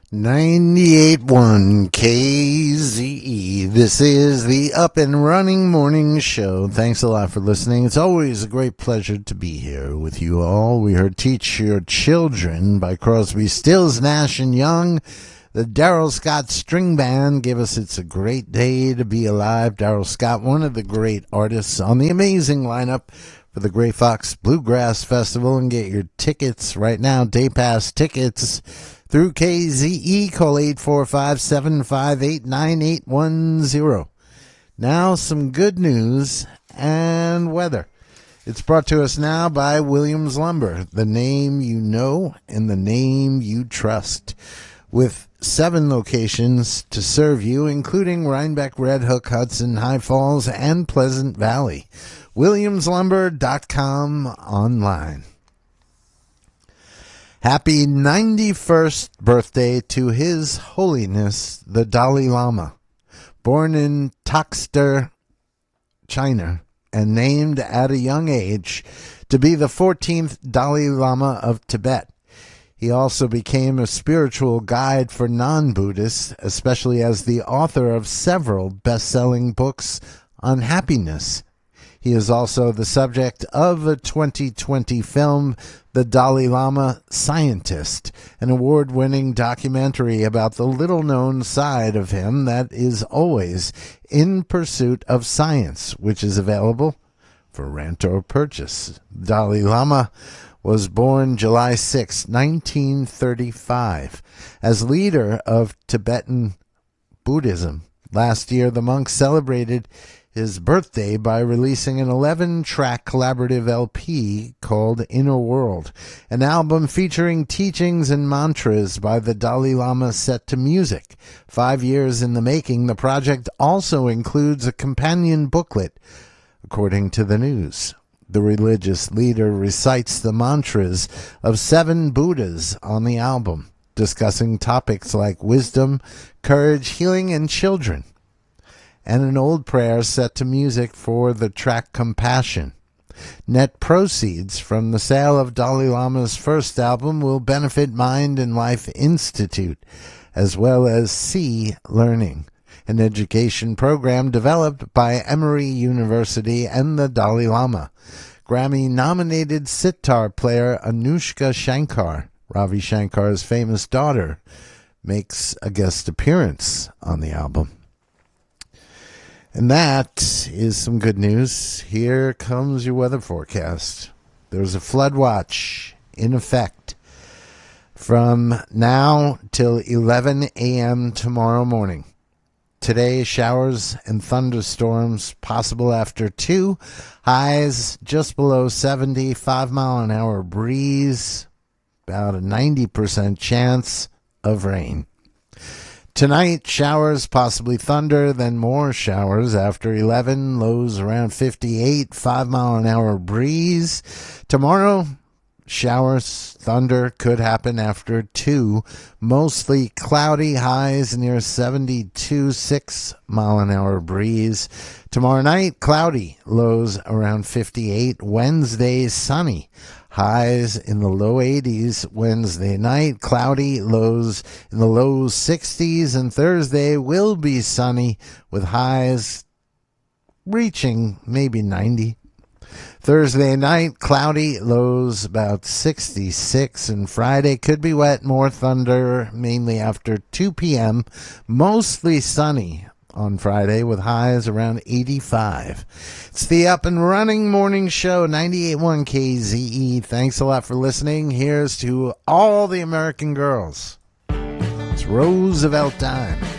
98.1 KZE. This is the Up and Running Morning Show. Thanks a lot for listening. It's always a great pleasure to be here with you all. We heard Teach Your Children by Crosby, Stills, Nash and Young. The Darrell Scott String Band gave us It's a Great Day to Be Alive. Darrell Scott, one of the great artists on the amazing lineup for the Gray Fox Bluegrass Festival. And get your tickets right now, day pass tickets through KZE. Call 845-758-9810. Now some good news and weather. It's brought to us now by Williams Lumber, the name you know and the name you trust. With 7 locations to serve you, including Rhinebeck, Red Hook, Hudson, High Falls, and Pleasant Valley. WilliamsLumber.com online. Happy 91st birthday to His Holiness the Dalai Lama. Born in Taxter, China, and named at a young age to be the 14th Dalai Lama of Tibet. He also became a spiritual guide for non-Buddhists, especially as the author of several best-selling books on happiness. He is also the subject of a 2020 film, The Dalai Lama Scientist, an award-winning documentary about the little-known side of him that is always in pursuit of science, which is available for rent or purchase. Dalai Lama was born July 6, 1935. As leader of Tibetan Buddhism, last year the monk celebrated his birthday by releasing an 11-track collaborative LP called Inner World, an album featuring teachings and mantras by the Dalai Lama set to music. 5 years in the making, the project also includes a companion booklet, according to the news. The religious leader recites the mantras of 7 Buddhas on the album, discussing topics like wisdom, courage, healing, and children, and an old prayer set to music for the track Compassion. Net proceeds from the sale of Dalai Lama's first album will benefit Mind and Life Institute, as well as Sea Learning, an education program developed by Emory University and the Dalai Lama. Grammy-nominated sitar player Anushka Shankar, Ravi Shankar's famous daughter, makes a guest appearance on the album. And that is some good news. Here comes your weather forecast. There's a flood watch in effect from now till 11 a.m. tomorrow morning. Today, showers and thunderstorms possible after 2. Highs just below 70, 5-mile-an-hour breeze, about a 90% chance of rain. Tonight, showers, possibly thunder, then more showers after 11, lows around 58, 5-mile-an-hour breeze. Tomorrow, showers, thunder could happen after 2. Mostly cloudy, highs near 72, 6-mile-an-hour breeze. Tomorrow night, cloudy, lows around 58. Wednesday, sunny, highs in the low 80s. Wednesday night, cloudy, lows in the low 60s. And Thursday will be sunny with highs reaching maybe 90. Thursday night, cloudy, lows about 66, and Friday could be wet, more thunder, mainly after 2 p.m., mostly sunny on Friday with highs around 85. It's the Up and Running Morning Show, 98.1 KZE. Thanks a lot for listening. Here's to all the American girls. It's Roosevelt time.